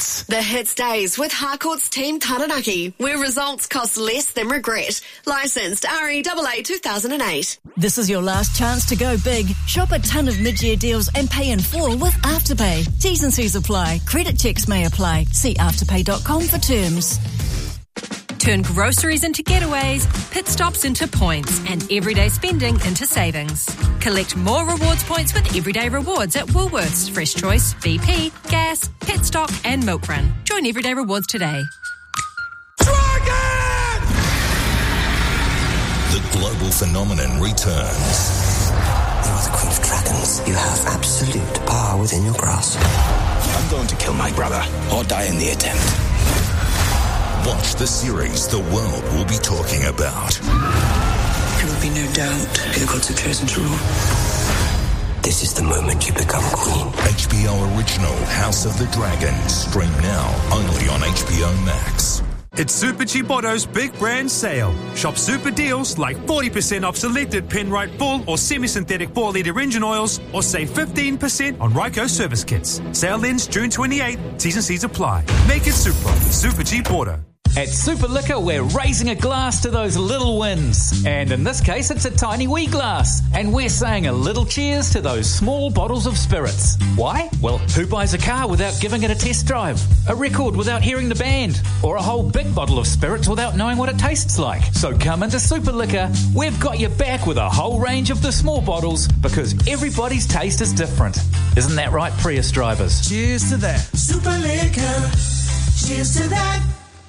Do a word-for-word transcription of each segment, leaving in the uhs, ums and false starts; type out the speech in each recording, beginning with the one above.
Hits. The Hits Days with Harcourt's Team Taranaki, where results cost less than regret. Licensed R E A A two thousand eight. This is your last chance to go big. Shop a ton of mid-year deals and pay in full with Afterpay. T's and C's apply. Credit checks may apply. See afterpay dot com for terms. Turn groceries into getaways, pit stops into points, and everyday spending into savings. Collect more rewards points with Everyday Rewards at Woolworths, Fresh Choice, B P, Gas, Petstock and Milk Run. Join Everyday Rewards today. Dragon! The global phenomenon returns. You are the Queen of Dragons. You have absolute power within your grasp. I'm going to kill my brother or die in the attempt. Watch the series the world will be talking about. There will be no doubt the gods are chosen to rule. This is the moment you become queen. H B O Original House of the Dragon. Stream now only on H B O Max. It's Super Cheap Auto's big brand sale. Shop super deals like forty percent off selected Penrite full or semi-synthetic four litre engine oils, or save fifteen percent on Ryco service kits. Sale ends June twenty-eighth. T's and C's apply. Make it super. Super Cheap Auto. At Super Liquor, we're raising a glass to those little wins. And in this case, it's a tiny wee glass. And we're saying a little cheers to those small bottles of spirits. Why? Well, who buys a car without giving it a test drive? A record without hearing the band? Or a whole big bottle of spirits without knowing what it tastes like? So come into Super Liquor. We've got your back with a whole range of the small bottles, because everybody's taste is different. Isn't that right, Prius drivers? Cheers to that. Super Liquor. Cheers to that.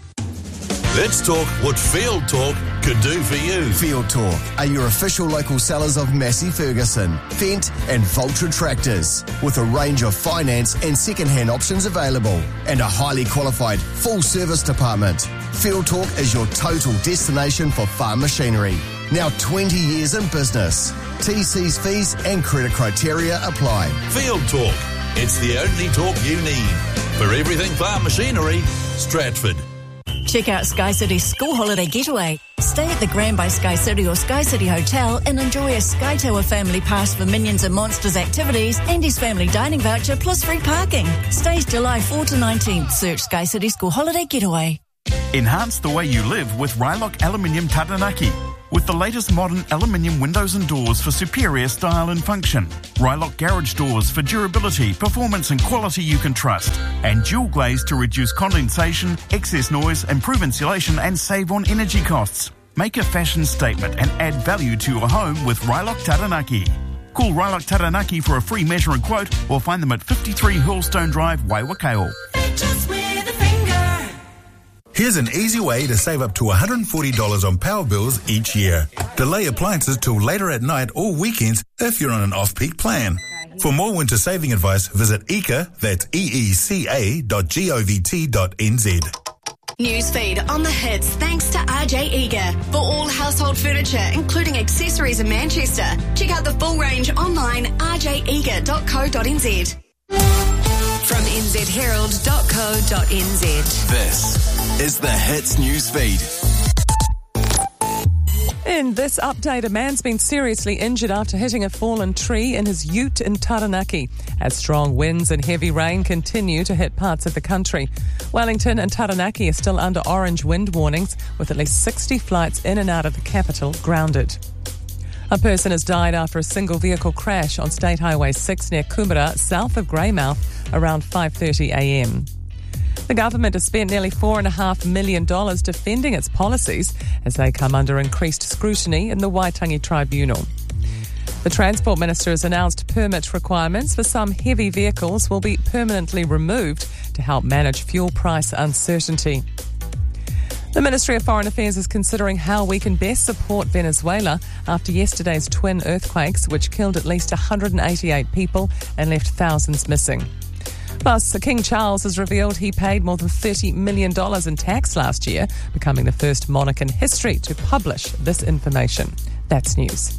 Let's talk what Field Talk could do for you. Field Talk are your official local sellers of Massey Ferguson, Fendt and Valtra tractors, with a range of finance and second-hand options available, and a highly qualified full-service department. Field Talk is your total destination for farm machinery. Now twenty years in business. T Cs, fees and credit criteria apply. Field Talk. It's the only talk you need. For everything farm machinery, Stratford. Check out Sky City's school holiday getaway. Stay at the Grand by Sky City or Sky City Hotel and enjoy a Sky Tower family pass for Minions and Monsters activities and his family dining voucher plus free parking. Stays July fourth to nineteenth. Search Sky City School Holiday Getaway. Enhance the way you live with Rylock Aluminium Taranaki. With the latest modern aluminium windows and doors for superior style and function. Rylock garage doors for durability, performance and quality you can trust. And dual glaze to reduce condensation, excess noise, improve insulation and save on energy costs. Make a fashion statement and add value to your home with Rylock Taranaki. Call Rylock Taranaki for a free measure and quote, or find them at fifty-three Hurlstone Drive, Waiwakao. Here's an easy way to save up to one hundred forty dollars on power bills each year. Delay appliances till later at night or weekends if you're on an off-peak plan. For more winter saving advice, visit E C A, that's E E C A dot govt dot N Z. Newsfeed on the Hits thanks to R J Eager. For all household furniture, including accessories in Manchester. Check out the full range online, r j eager dot co dot n z. From n z herald dot co dot n z. This is the Hits Newsfeed. In this update, a man's been seriously injured after hitting a fallen tree in his ute in Taranaki, as strong winds and heavy rain continue to hit parts of the country. Wellington and Taranaki are still under orange wind warnings, with at least sixty flights in and out of the capital grounded. A person has died after a single vehicle crash on State Highway six near Kumara, south of Greymouth, around five thirty a m. The government has spent nearly four point five million dollars defending its policies as they come under increased scrutiny in the Waitangi Tribunal. The Transport Minister has announced permit requirements for some heavy vehicles will be permanently removed to help manage fuel price uncertainty. The Ministry of Foreign Affairs is considering how we can best support Venezuela after yesterday's twin earthquakes, which killed at least one hundred eighty-eight people and left thousands missing. Plus, King Charles has revealed he paid more than thirty million dollars in tax last year, becoming the first monarch in history to publish this information. That's news.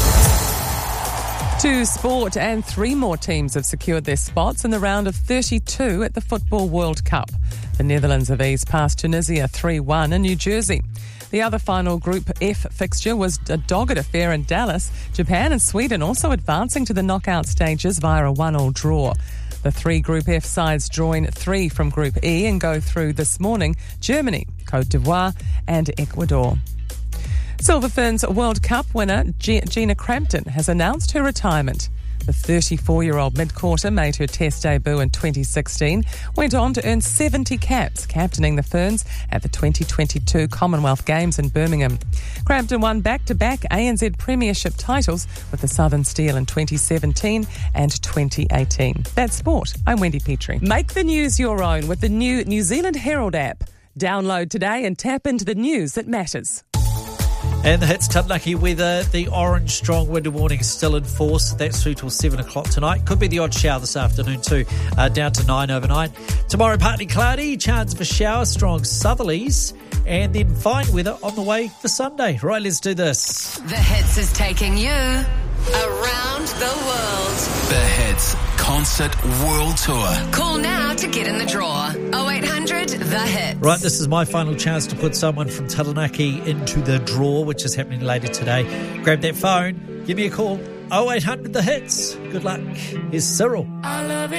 To sport, and three more teams have secured their spots in the round of thirty-two at the Football World Cup. The Netherlands have eased past Tunisia three one in New Jersey. The other final Group F fixture was a dogged affair in Dallas. Japan and Sweden also advancing to the knockout stages via a one all draw. The three Group F sides join three from Group E and go through this morning: Germany, Cote d'Ivoire and Ecuador. Silver Ferns World Cup winner G- Gina Crampton has announced her retirement. The thirty-four-year-old mid-quarter made her Test debut in twenty sixteen, went on to earn seventy caps, captaining the Ferns at the twenty twenty-two Commonwealth Games in Birmingham. Crampton won back-to-back A N Z Premiership titles with the Southern Steel in twenty seventeen and twenty eighteen. That's sport. I'm Wendy Petrie. Make the news your own with the new New Zealand Herald app. Download today and tap into the news that matters. And the hits, Taranaki weather, the orange strong winter warning is still in force. That's through till seven o'clock tonight. Could be the odd shower this afternoon too, uh, down to nine overnight. Tomorrow partly cloudy, chance for showers, strong southerlies, and then fine weather on the way for Sunday. Right, let's do this. The Hits is taking you around the world. The Hits Concert World Tour. Call now to get in the draw. oh eight hundred The Hits. Right, this is my final chance to put someone from Taranaki into the draw, which is happening later today. Grab that phone, give me a call, oh eight hundred The Hits. Good luck. Here's Cyril. I love it.